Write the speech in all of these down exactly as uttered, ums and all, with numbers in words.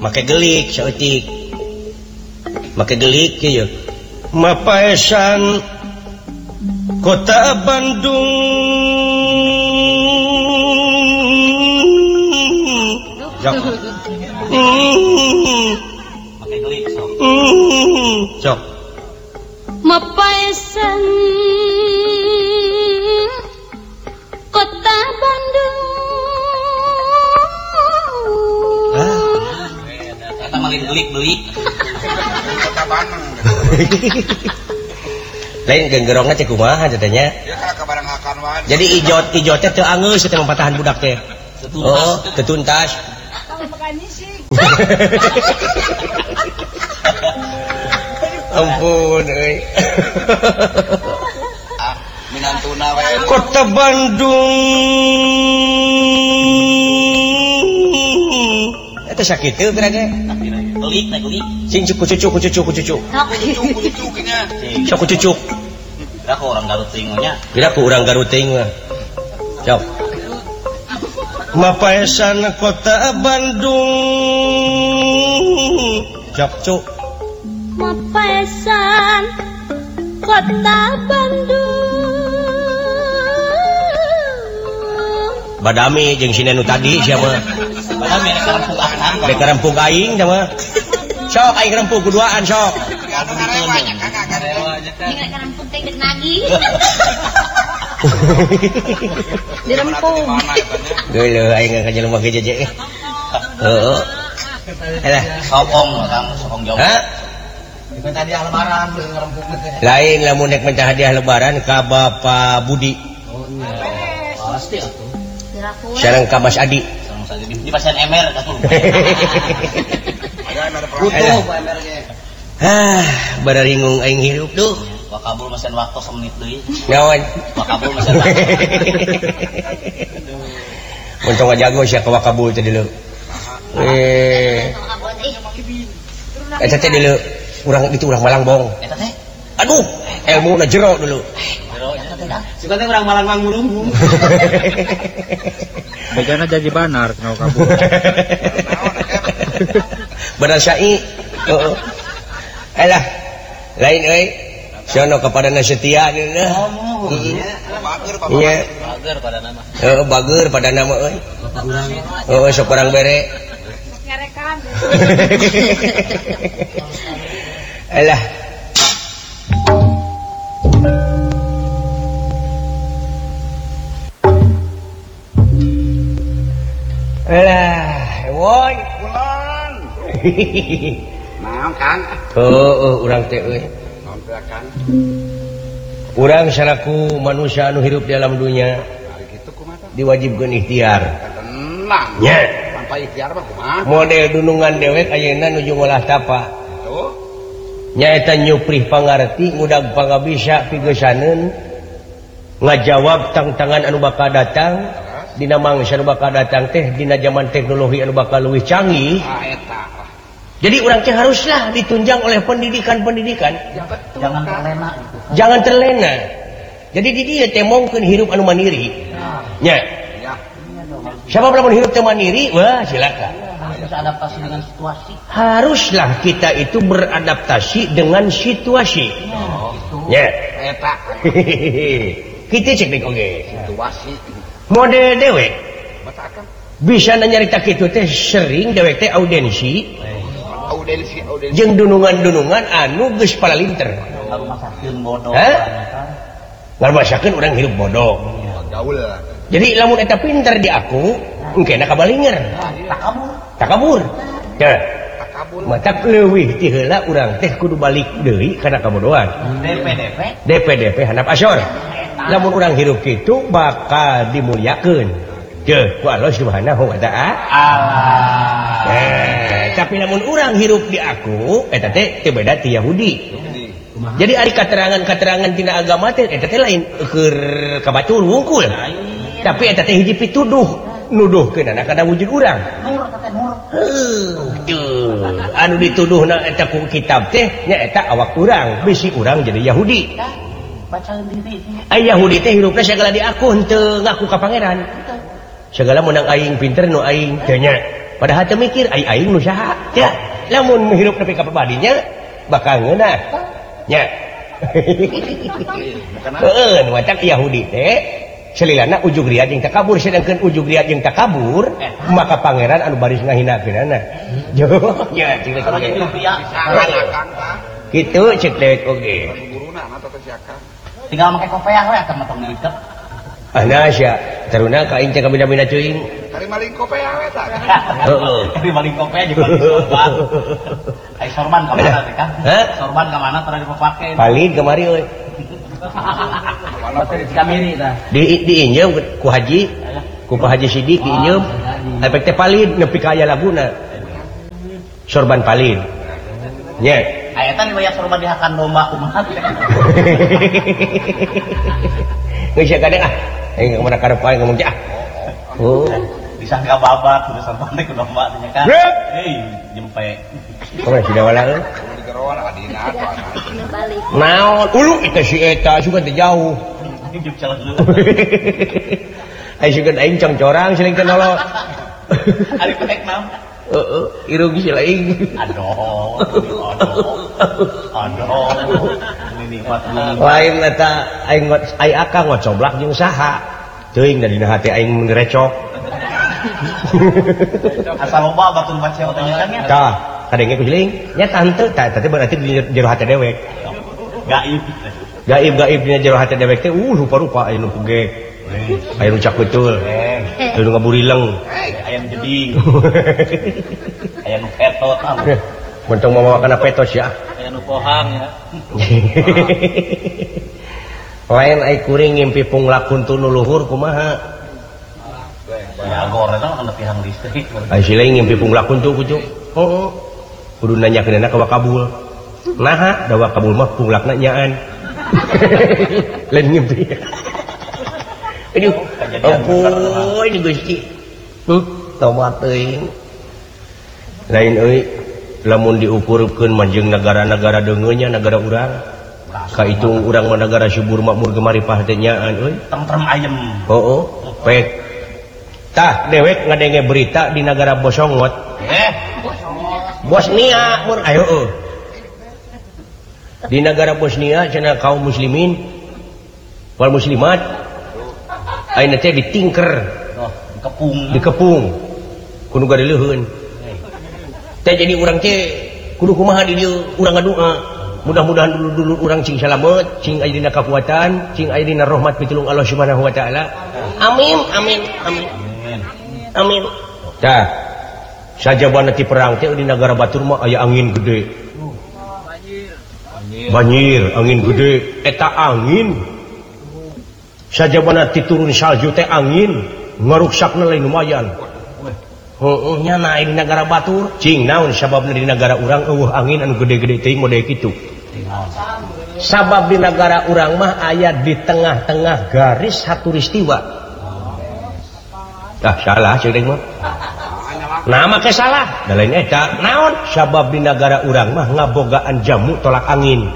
make gelik saeutik make gelik kieu mapaesan kota Bandung sok make gelik sok sok mapaesan kota Bandung eta mah gelik deui kota Bandung lain genggerongna cek kumaha katanya ya kana kabarang hakan wae jadi ijot ijot teh teu angeus teh mapatahan budak teh oh tetuntas ampun euy minantuna we kota Bandung eta sakit teu kira ge gelik na gelik sing cucu cucu cucu cucu cucu nya sok cucu kira ku orang Garut teuing nya kira ku urang Garut teuing mah sok mapaesan kota Bandung sok cuk mapaesan kota Bandung badami jeung sinenu tadi siapa badami rek rampung akan rek rampung aing sama sok aing rampung kuduaan sok banyak kakak kan rek rampung teh dek nagih dirempung geuleuh aing ngajelema ge jeje heeh alah sokong kang sokong jauh ha minta hadiah lebaran ngerempung teh lain lamun nek minta hadiah lebaran ka Bapak Budi oh iya pasti atuh sareng ka Mas Adi di pasien emer atuh butuh emer ge ah bararingung aing hirup duh wakabul mesin waktu semenit deui naon wakabul mesin waktu untung aja jago sia ka wakabul teh dulu eh eta teh dulu urang itu urang Malangbong eta teh aduh ilmu na jero dulu jero eta teh dah suka teh urang Malangbong ngurung bejana janji banar kana kabur benar syai heeh alah lain euy sono kepada setia deuna bager bager pada nama heeh bager pada nama euy heeh sok urang bere ngarekan alah alah woi pulang naon kan heuh urang teh euy naon teh kan urang salaku manusia anu hirup di alam dunia ari kitu kumaha diwajibkeun ikhtiar tenang nya tanpa ikhtiar mah kumaha model dunungan dewek ayeuna nuju ngolah tapa tuh nyaeta nyuprih pangarti ngudag pangabisa pigesaneun ngajawab tang-tangan anu bakal datang dina mangsa anu bakal datang teh dina zaman teknologi anu bakal leuwih canggih eta jadi urang teh haruslah ditunjang oleh pendidikan-pendidikan jangan terlena jangan terlena jadi di dieu teh mongkeun hirup anu mandiri nya siapa lamun hirup teh mandiri wah silakan harus adaptasi dengan situasi haruslah kita itu beradaptasi dengan situasi nya eta kita cek dek oge situasi model dewek bisa nyarita kitu teh sering dewek teh audiensi audiensi audiensi jeung dunungan-dunungan anu geus palalinter ngarumasakeun bodoh ngarumasakeun urang hirup bodoh gaul jadi lamun eta pinter di aku engkena kabalinger takabur takabur teh takabur matak leuwih ti heula urang teh kudu balik deui kana kabodohan D P D P D P D P handap asor lamun urang hirup kitu bakal dimuliakeun teh ku Allah Subhanahu wa taala eh tapi lamun urang hirup di aku eta teh teu beda ti Yahudi jadi ari katerangan-katerangan tina agama teh eta teh lain keur kabatul wungkul tapi eta teh hiji pituduh nuduhkeun anak kana wujud urang heuh anu dituduhna eta ku kitab teh nyaeta awak urang bisi urang jadi Yahudi ay Yahudi teh hirupna sagala di aku henteu ngaku ka pangeran sagala menang aing pinter nu aing teh nya padahal teu mikir ai aing nu saha teh lamun menghirup nepi ka pribadinya bakal ngeunah nya heeh nu macam Yahudi teh selilana ujug riat jeung takabur sedangkeun ujug riat jeung takabur maka pangeran anu baris ngahinakeunana yo nya cing kitu cek dewek oge tinggal make kopiah we atuh matong diiket ana sia taruna ka aing cek bina-bina ceuing kali maling kopiah we tah heeh kali maling kopiah jeung sorban ai sorban ka mana teh kan sorban ka mana tara dipake palid kemari euy Pasti kameri dah. Di diinjem ku haji, ku Pak Haji Sidik diinjem. Efek teh palid nepi ka aya laguna. Sorban palid. Nya. Aya teh riwayat sorban dihakan domba kumaha teh. Geus ya kadang ah. Aing kemana karep aing ngomong ah. Oh. Disangka babat urusan pandai ku domba teh kan. Hei, nyempe. Kowe sudah wala euy. Geroan adina atuh balik Naon ulu eta si eta sugan teh jauh. Juk celah dulu. Ai sugan aing congcorang siling teh nolot. Ari pek naon? Heeh, irung si laing. Aduh. Aduh. Aduh. Ini nikmat ini. Lain eta aing ngot ai akang ngot coblak jeung saha. Teuing da dina hati aing ngrecok. Asal loba batur baca otanya kan ya. Tah, kadenge ku siling, nya tante tah teh berarti di jero hati dewek. Gaib. Gaib-gaib dina jero hati dewek teh uh rupa-rupa aya nu puge. Aya nu cak betul. Aya nu ngaburileng. Aya nu jeding. Aya nu petot ah. Mentong mamawa kana petos ya. Aya nu pohang ya. Lain ai kuring ngimpi punglakun tu nu luhur kumaha? Ya gor eta mah kana pihang listrik. Ai siling ngimpi punglakun tu kucu. Heuh. Kudu nanyakeunna ka wakabul. Naha da wakabul mah punglakna nyaan. Lain ngimpi. Aduh, ampun ini Gusti. Huh, tomat teuing. Lain euy, lamun diukurkeun mah jeung negara-negara deungeunnya negara urang. Ka itu urang mah negara subur makmur gemaripah teh nyaan euy. Tentrem ayem. Heuh, pek. Tah dewek ngadenge berita di negara Bosongot. Eh, Bosnia mun ayo euy. Di negara Bosnia cenah kaum muslimin wal muslimat ayeuna teh ditingker, oh, dikepung. dikepung. Kudu gadeuleun. Teh jadi urang teh kudu kumaha di dieu urang ngadoa. Mudah-mudahan dulu-dulu urang cing salamet, cing aya dina kakuatan, cing aya dina rahmat pitulung Allah Subhanahu wa taala. Amin, amin, amin. Amin. Tah. Sajabana ti perang teh di negara batur mah aya angin gede. Banjir, angin gede, eta angin. Sajabana ti turun salju teh angin, ngaruksakna lain lumayan. Heueuh nya na di negara batur, cing naon sababna di negara urang eueuh angin anu gede-gede teuing model kitu. Sabab di negara urang mah aya di tengah-tengah garis hatulistiwa. Ah salah ceuing mah. Nah make salah, da lain eta naon sabab di negara urang mah ngabogaan jamu tolak angin.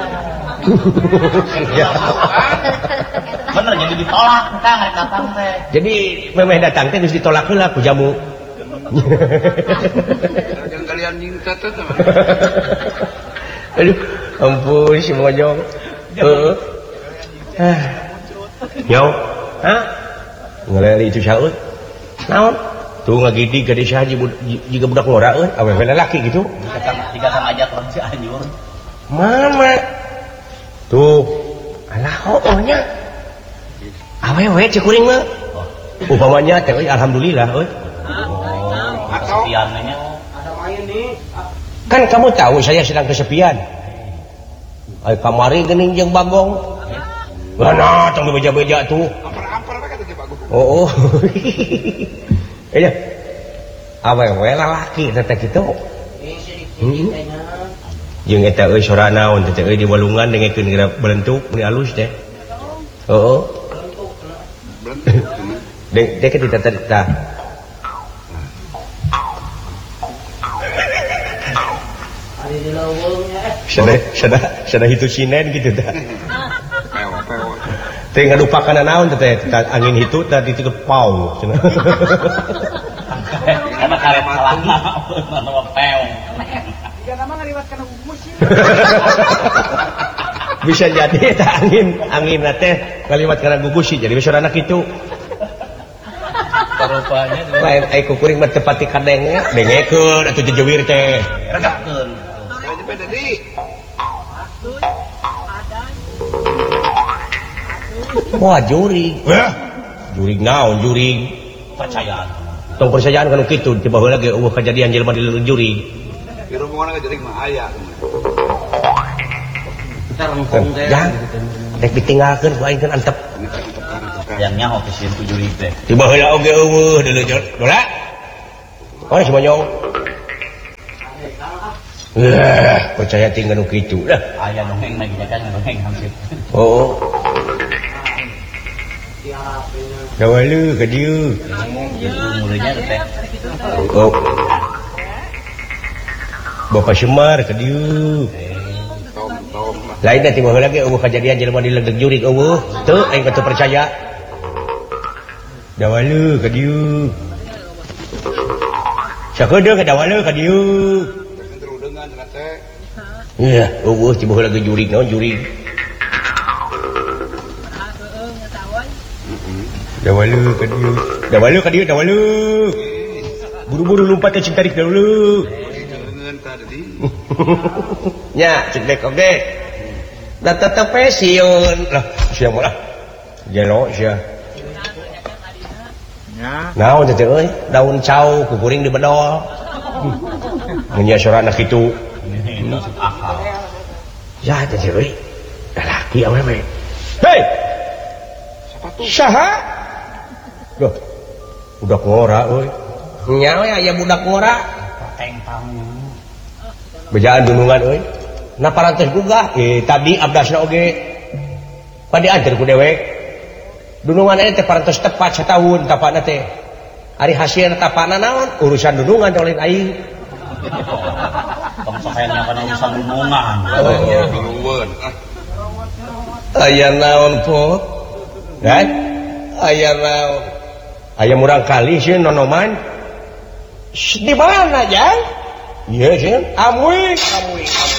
Bener jadi ditolak Kang rek datang teh. Jadi memeh datang teh geus ditolak heula ku jamu. jangan kalian nyingkat teh Aduh, ampun si mojong. Heeh. Ah. Yo, hah? Ngaleli itu saeut. Naon? Tuh ngagidi gade saha jiga budak ngora euy, awewe lalaki gitu. Jika Kang ajak orang Cianjur. Mama. Tuh, alah hoohnya. Awewe cek kuring mah. Upamanya teh euy alhamdulillah euy. Kesepiannya. Kan kamu tahu saya sedang kesepian. Ay kamari geuning jeung Bagong. Mana tong beja-beja tuh. ampar-ampar we kata Pak Guru Oh. oh. Iya. Awewe lalaki teh kitu. Heeh. Jeung eta euy sora naon teh euy di walungan dengekeun geura belentuk ni alus teh. Heeh. Dek dek di tata. Sada sada sada hitu sinen gitu dah. pewo-pewo Teh ngadupakan naon teh angin hitu tadi itu pau cenah. Karena karet celana nama peong. Bisa jadi eta angin angin teh kalimat kana gugus sih jadi besar anak itu Rupanya lain ai kukuring mah tepati kadenge dengekeun atuh jejewir teh regakeun. Aja beda di. wah jurig jurig naon jurig Percayaan. tong percayaan kana kitu tiba heula ge eueuh kejadian jelema di jurig Di rumah orang jadi mah aya. Kita rengkong teh. Jang, rek ditinggalkeun ku aing kan antep. Yang nyaho ke sieun tujuh ribu teh. Tiba heula oge eueuh deuleu dola. Oh, si Monyong. Wah, percaya tinggal nu kitu dah. Aya dongeng lagi kan dongeng hansip. Oh. Dawalu ka dieu. Umurnya teh. Oh. Bapak Semar ka dieu. Tom tom. Lain dah tiba heula ge eueuh kejadian jelema di legeg jurig eueuh. Teu aing teu percaya. Dawalu ka dieu. Sakedeung ka dawalu ka dieu. Terus dengan teh. Iya, eueuh tiba heula ge jurig naon jurig. Dawalu ka dieu. Dawalu ka dieu dawalu. Buru-buru lompat ke cingkarik dulu. Dengan tadi. Nya, cek dek oge. Da tetep pensiun. Lah, sia mah lah. Jelo sia. Ya. Naon teh euy? Daun cau kukuring di bedol. Mun nya sorana kitu. Masuk akal. Ya teh euy. Lalaki awewe. Hei. Sepatu. Saha? Duh. Budak ngora euy. Nya we aya budak ngora. Tengtangnya. Bejaan dunungan euy. Na parantos gugah eh tadi abdasna oge. Padi anjeun ku dewek. Dunungan eta teh parantos tepat sataun tapana teh. Ari hasilna tapana naon? Urusan dunungan teh lain aing. Tong sakayanya kana urusan dunungan. Bingungan. Aya naon pot? Kan? Aya naon? Aya murang kali sieun nonoman. Di mana, Jang? Iya, sieun. Amui, amui, amui.